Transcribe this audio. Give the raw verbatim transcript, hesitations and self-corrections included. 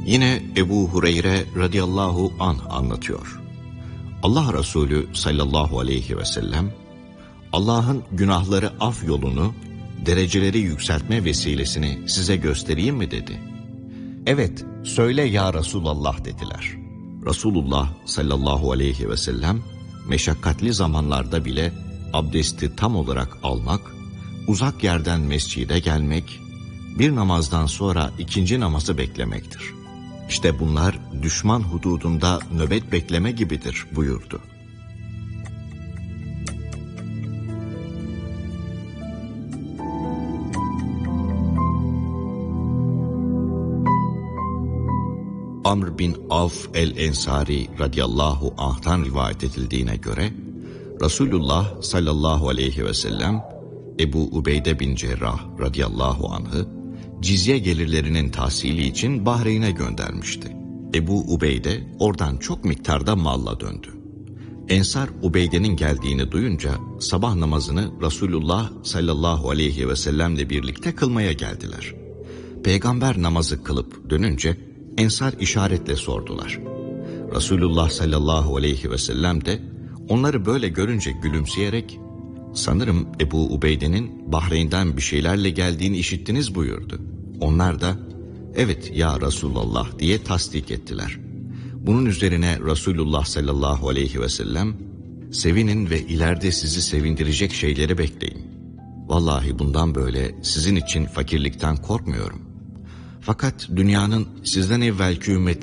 Yine Ebu Hureyre radıyallahu anh anlatıyor. Allah Resulü sallallahu aleyhi ve sellem, Allah'ın günahları af yolunu, dereceleri yükseltme vesilesini size göstereyim mi dedi. Evet, söyle ya Resulallah dediler. Resulullah sallallahu aleyhi ve sellem, meşakkatli zamanlarda bile abdesti tam olarak almak, uzak yerden mescide gelmek, bir namazdan sonra ikinci namazı beklemektir. İşte bunlar düşman hududunda nöbet bekleme gibidir buyurdu. Amr bin Avf el-Ensari radıyallahu anh'tan rivayet edildiğine göre, Resulullah sallallahu aleyhi ve sellem, Ebu Ubeyde bin Cerrah radıyallahu anh'ı, cizye gelirlerinin tahsili için Bahreyn'e göndermişti. Ebu Ubeyde oradan çok miktarda malla döndü. Ensar Ubeyde'nin geldiğini duyunca sabah namazını Resulullah sallallahu aleyhi ve sellemle birlikte kılmaya geldiler. Peygamber namazı kılıp dönünce Ensar işaretle sordular. Resulullah sallallahu aleyhi ve sellem de onları böyle görünce gülümseyerek, sanırım Ebu Ubeyde'nin Bahreyn'den bir şeylerle geldiğini işittiniz buyurdu. Onlar da evet ya Resulullah diye tasdik ettiler. Bunun üzerine Resulullah sallallahu aleyhi ve sellem, sevinin ve ileride sizi sevindirecek şeyleri bekleyin. Vallahi bundan böyle sizin için fakirlikten korkmuyorum. Fakat dünyanın sizden evvelki ümmet